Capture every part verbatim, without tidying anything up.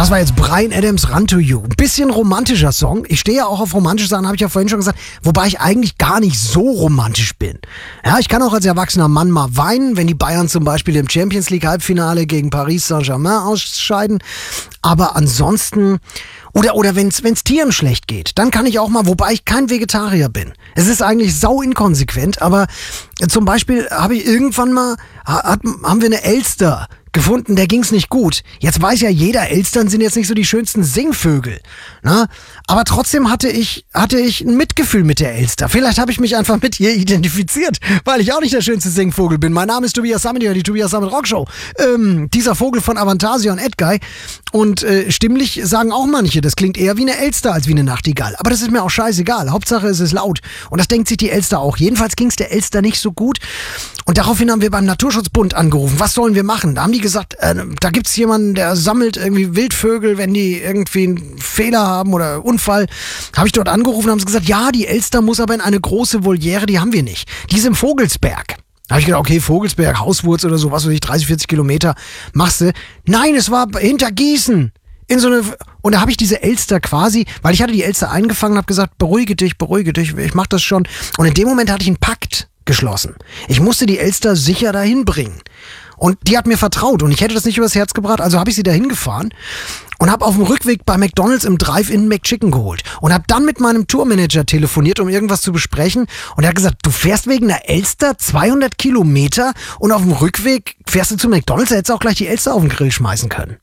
Das war jetzt Bryan Adams, Run to You. Ein bisschen romantischer Song. Ich stehe ja auch auf romantische Sachen, habe ich ja vorhin schon gesagt. Wobei ich eigentlich gar nicht so romantisch bin. Ja, ich kann auch als erwachsener Mann mal weinen, wenn die Bayern zum Beispiel im Champions League Halbfinale gegen Paris Saint-Germain ausscheiden. Aber ansonsten... Oder, oder wenn es Tieren schlecht geht, dann kann ich auch mal, wobei ich kein Vegetarier bin. Es ist eigentlich sau inkonsequent, aber zum Beispiel habe ich irgendwann mal, hat, haben wir eine Elster gefunden, der ging's nicht gut. Jetzt weiß ja jeder, Elstern sind jetzt nicht so die schönsten Singvögel. Na? Aber trotzdem hatte ich, hatte ich ein Mitgefühl mit der Elster. Vielleicht habe ich mich einfach mit ihr identifiziert, weil ich auch nicht der schönste Singvogel bin. Mein Name ist Tobias Sammet, die Tobias Sammet Rockshow. Ähm, dieser Vogel von Avantasia und Edguy. Und äh, stimmlich sagen auch manche, das klingt eher wie eine Elster als wie eine Nachtigall. Aber das ist mir auch scheißegal. Hauptsache es ist laut. Und das denkt sich die Elster auch. Jedenfalls ging's der Elster nicht so gut. Und daraufhin haben wir beim Naturschutzbund angerufen. Was sollen wir machen? Da haben die gesagt, äh, da gibt's jemanden, der sammelt irgendwie Wildvögel, wenn die irgendwie einen Fehler haben oder Unfall. Habe ich dort angerufen, haben sie gesagt, ja, die Elster muss aber in eine große Voliere, die haben wir nicht. Die ist im Vogelsberg. Da habe ich gedacht, okay, Vogelsberg, Hauswurz oder so, was weiß ich, dreißig, vierzig Kilometer machst du. Nein, es war hinter Gießen. In so eine, und da habe ich diese Elster quasi, weil ich hatte die Elster eingefangen und habe gesagt, beruhige dich, beruhige dich, ich mach das schon. Und in dem Moment hatte ich einen Pakt geschlossen. Ich musste die Elster sicher dahin bringen. Und die hat mir vertraut und ich hätte das nicht übers Herz gebracht, also habe ich sie dahin gefahren und habe auf dem Rückweg bei McDonald's im Drive-In McChicken geholt und habe dann mit meinem Tourmanager telefoniert, um irgendwas zu besprechen und er hat gesagt, du fährst wegen einer Elster zweihundert Kilometer und auf dem Rückweg fährst du zu McDonald's, da hättest du auch gleich die Elster auf den Grill schmeißen können.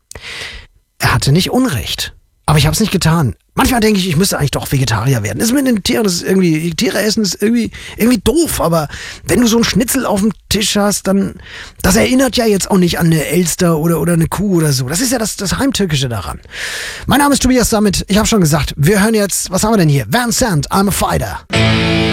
Er hatte nicht Unrecht, aber ich habe es nicht getan. Manchmal denke ich, ich müsste eigentlich doch Vegetarier werden. Das ist mit den Tieren, das ist irgendwie, Tiere essen ist irgendwie, irgendwie doof, aber wenn du so einen Schnitzel auf dem Tisch hast, dann, das erinnert ja jetzt auch nicht an eine Elster oder, oder eine Kuh oder so. Das ist ja das, das Heimtückische daran. Mein Name ist Tobias Sammet, ich habe schon gesagt, wir hören jetzt, was haben wir denn hier? Van Sant, I'm a Fighter.